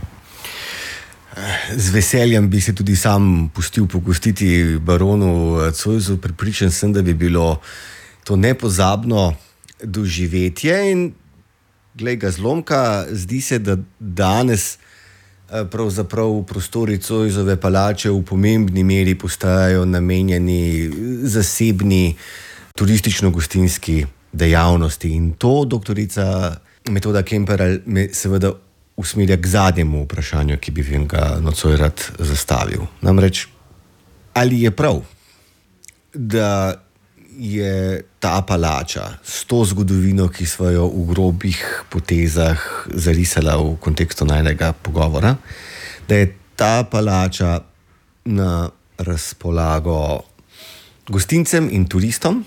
Z veseljem bi se tudi sam pustil pogostiti baronu Zoisu. Prepričan sem, da bi bilo to nepozabno doživetje in glej ga zlomka, zdi se, da danes pravzaprav prostori Zoisove palače v pomembni meri postajajo namenjeni zasebni turistično-gostinski dejavnosti. In to, doktorica Metoda Kemperle, me seveda usmerja k zadnjemu vprašanju, ki bi vam ga nocoj rad zastavil. Namreč, ali je prav, da je ta palača s to zgodovino, ki sva jo v grobih potezah zarisala v kontekstu najnega pogovora, da je ta palača na razpolago gostincem in turistom,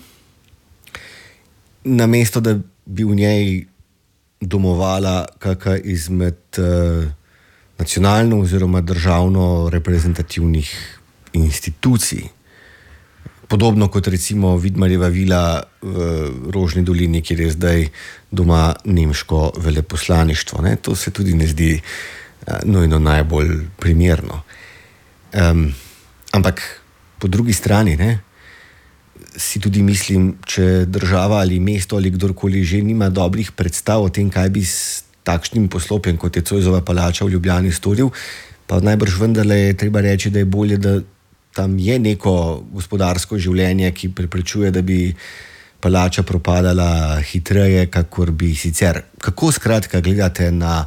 namesto da bi v njej domovala kakšna izmed nacionalno oziroma državno reprezentativnih institucij. Podobno kot recimo Vidmarjeva vila v Rožni dolini, kjer je zdaj doma nemško veleposlaništvo. To se tudi ne zdi nujno najbolj primerno. Ampak po drugi strani, si tudi mislim, če država ali mesto ali kdorkoli že nima dobrih predstav o tem, kaj bi s takšnim poslopjem, kot je Zoisova palača v Ljubljani storil, pa najbrž vendarle je treba reči, da je bolje, da tam je neko gospodarsko življenje, ki preprečuje, da bi palača propadala hitreje, kakor bi sicer. Kako skratka gledate na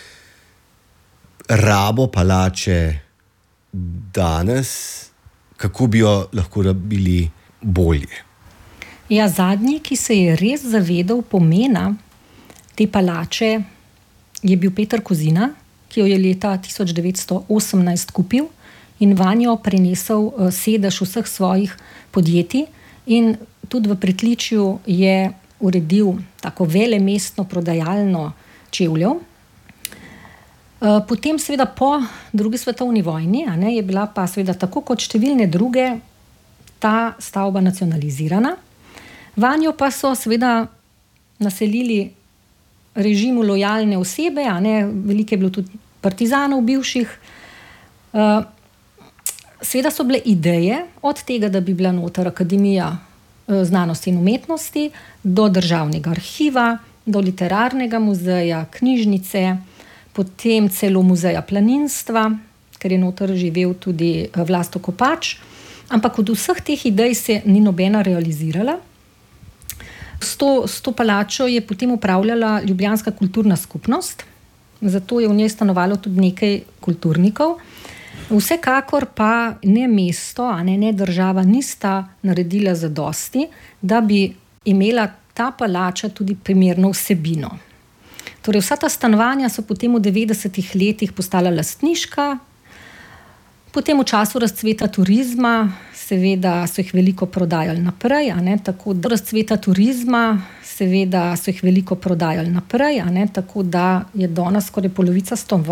rabo palače danes, kako bi jo lahko rabili bolje? Ja, zadnji, ki se je res zavedal pomena te palače, je bil Peter Kozina, ki jo je leta 1918 kupil in vanjo prenesel sedež vseh svojih podjetij in tudi v pritličju je uredil tako velemestno prodajalno čevljev. Potem seveda po drugi svetovni vojni je bila pa seveda tako kot številne druge ta stavba nacionalizirana. Vanjo pa so seveda naselili režimu lojalne osebe, veliko je bilo tudi partizanov bivših. Seveda so bile ideje od tega, da bi bila noter Akademija znanosti in umetnosti, do državnega arhiva, do literarnega muzeja, knjižnice, potem celo muzeja planinstva, ker je noter živel tudi Vlasto Kopač. Ampak od vseh teh idej se ni nobena realizirala. S to palačo je potem upravljala Ljubljanska kulturna skupnost, zato je v njej stanovalo tudi nekaj kulturnikov. Vsekakor pa ne mesto, ne država nista naredila zadosti, da bi imela ta palača tudi primerno vsebino. Torej, vsa ta stanovanja so potem v 90-ih letih postala lastniška, potem v času razcveta turizma, seveda so jih veliko prodajali naprej, tako da razcveta turizma, seveda so jih veliko prodajali naprej, tako da je danes skoraj polovica stanovanj